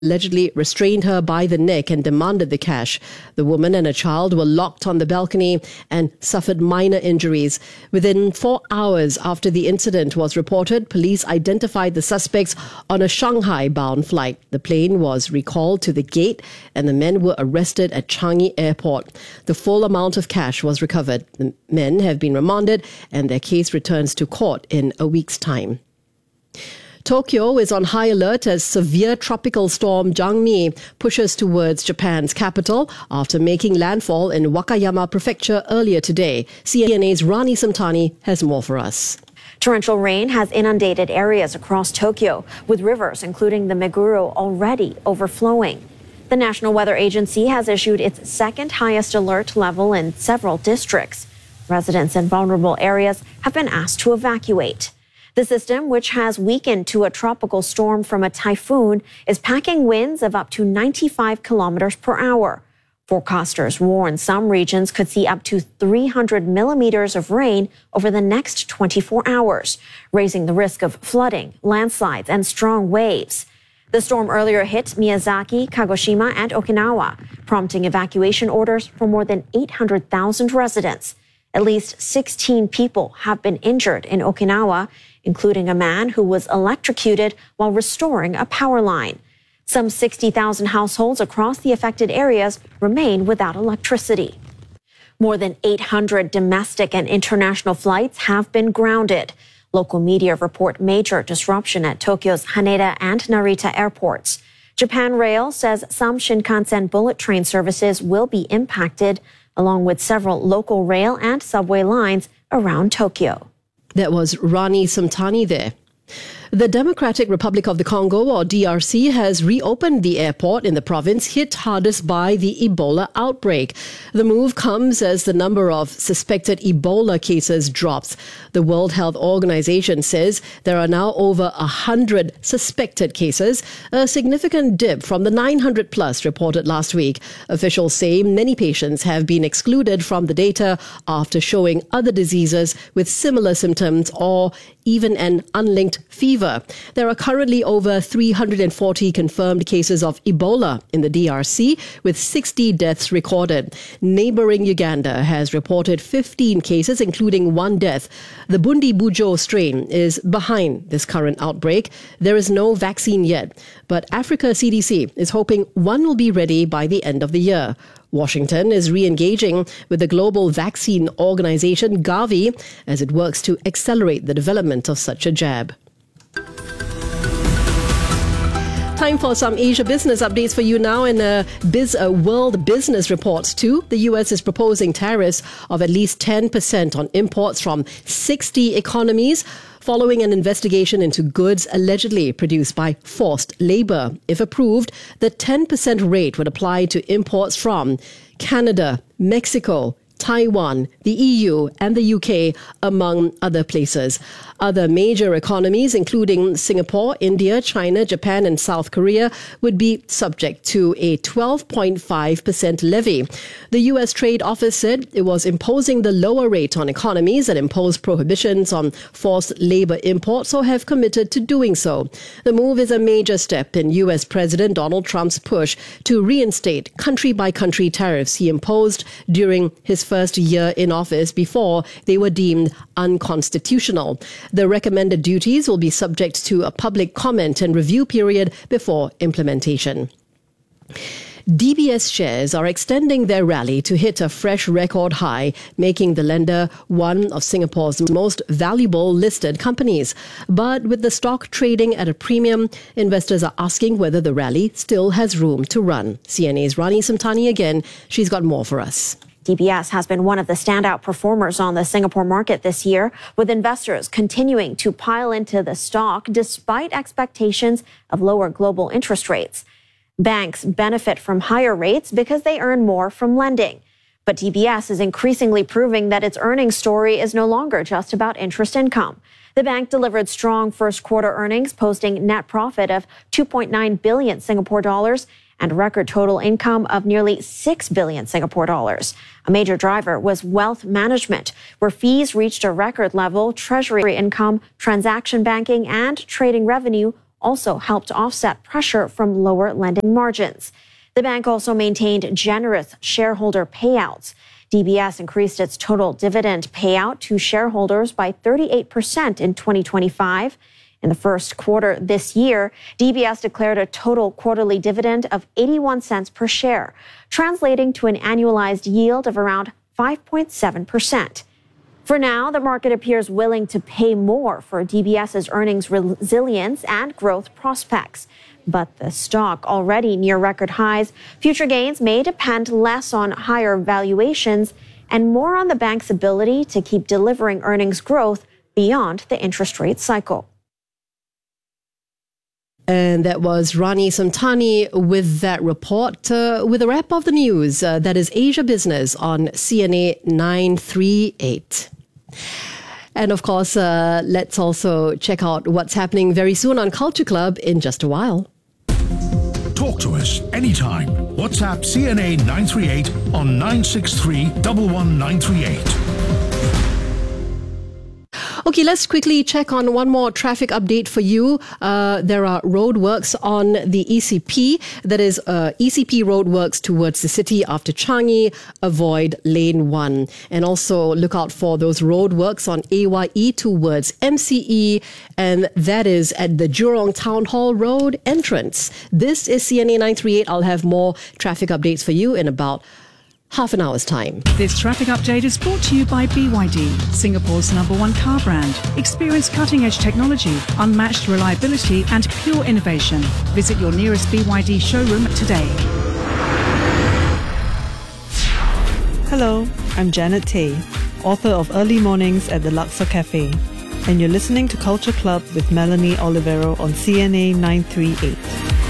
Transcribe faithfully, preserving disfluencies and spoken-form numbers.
allegedly restrained her by the neck and demanded the cash. The woman and a child were locked on the balcony and suffered minor injuries. Within four hours after the incident was reported, police identified the suspects on a Shanghai-bound flight. The plane was recalled to the gate and the men were arrested at Changi Airport. The full amount of cash was recovered. The men have been remanded and their case returns to court in a week's time. Tokyo is on high alert as severe tropical storm Jangmi pushes towards Japan's capital after making landfall in Wakayama Prefecture earlier today. C N A's Rani Samtani has more for us. Torrential rain has inundated areas across Tokyo, with rivers including the Meguro already overflowing. The National Weather Agency has issued its second highest alert level in several districts. Residents in vulnerable areas have been asked to evacuate. The system, which has weakened to a tropical storm from a typhoon, is packing winds of up to ninety-five kilometers per hour. Forecasters warn some regions could see up to three hundred millimeters of rain over the next twenty-four hours, raising the risk of flooding, landslides, and strong waves. The storm earlier hit Miyazaki, Kagoshima, and Okinawa, prompting evacuation orders for more than eight hundred thousand residents. At least sixteen people have been injured in Okinawa, including a man who was electrocuted while restoring a power line. Some sixty thousand households across the affected areas remain without electricity. More than eight hundred domestic and international flights have been grounded. Local media report major disruption at Tokyo's Haneda and Narita airports. Japan Rail says some Shinkansen bullet train services will be impacted, along with several local rail and subway lines around Tokyo. That was Rani Samtani there. The Democratic Republic of the Congo, or D R C, has reopened the airport in the province hit hardest by the Ebola outbreak. The move comes as the number of suspected Ebola cases drops. The World Health Organization says there are now over one hundred suspected cases, a significant dip from the nine hundred plus reported last week. Officials say many patients have been excluded from the data after showing other diseases with similar symptoms or even an unlinked fever. There are currently over three hundred forty confirmed cases of Ebola in the D R C, with sixty deaths recorded. Neighboring Uganda has reported fifteen cases, including one death. The Bundi Bujo strain is behind this current outbreak. There is no vaccine yet, but Africa C D C is hoping one will be ready by the end of the year. Washington is re-engaging with the global vaccine organization Gavi as it works to accelerate the development of such a jab. Time for some Asia business updates for you now. In a Biz uh, World Business reports too, the U S is proposing tariffs of at least ten percent on imports from sixty economies, following an investigation into goods allegedly produced by forced labor. If approved, the ten percent rate would apply to imports from Canada, Mexico, Taiwan, the E U and the U K, among other places. Other major economies, including Singapore, India, China, Japan and South Korea, would be subject to a twelve point five percent levy. The U S Trade Office said it was imposing the lower rate on economies that impose prohibitions on forced labor imports or have committed to doing so. The move is a major step in U S President Donald Trump's push to reinstate country-by-country tariffs he imposed during his first year in office before they were deemed unconstitutional. The recommended duties will be subject to a public comment and review period before implementation. D B S shares are extending their rally to hit a fresh record high, making the lender one of Singapore's most valuable listed companies. But with the stock trading at a premium, investors are asking whether the rally still has room to run. C N A's Rani Samtani again. She's got more for us. D B S has been one of the standout performers on the Singapore market this year, with investors continuing to pile into the stock despite expectations of lower global interest rates. Banks benefit from higher rates because they earn more from lending. But D B S is increasingly proving that its earnings story is no longer just about interest income. The bank delivered strong first quarter earnings, posting net profit of two point nine billion Singapore dollars and record total income of nearly six billion Singapore dollars. A major driver was wealth management, where fees reached a record level. Treasury income, transaction banking, and trading revenue also helped offset pressure from lower lending margins. The bank also maintained generous shareholder payouts. D B S increased its total dividend payout to shareholders by thirty-eight percent in twenty twenty-five. In the first quarter this year, D B S declared a total quarterly dividend of eighty-one cents per share, translating to an annualized yield of around five point seven percent. For now, the market appears willing to pay more for DBS's earnings resilience and growth prospects. But the stock already near record highs, future gains may depend less on higher valuations and more on the bank's ability to keep delivering earnings growth beyond the interest rate cycle. And that was Rani Samtani with that report, uh, with a wrap of the news. Uh, that is Asia Business on C N A nine thirty-eight. And of course, uh, let's also check out what's happening very soon on Culture Club in just a while. Talk to us anytime. WhatsApp C N A nine three eight on nine six three, one one nine three eight. Okay, let's quickly check on one more traffic update for you. Uh, there are roadworks on the E C P. That is uh, E C P roadworks towards the city after Changi. Avoid lane one. And also look out for those roadworks on A Y E towards M C E. And that is at the Jurong Town Hall Road entrance. This is C N A nine thirty-eight. I'll have more traffic updates for you in about half an hour's time. This traffic update is brought to you by B Y D, Singapore's number one car brand. Experience cutting-edge technology, unmatched reliability and pure innovation. Visit your nearest B Y D showroom today. Hello, I'm Janet Tay, author of Early Mornings at the Luxor Cafe, and you're listening to Culture Club with Melanie Olivero on C N A nine thirty-eight.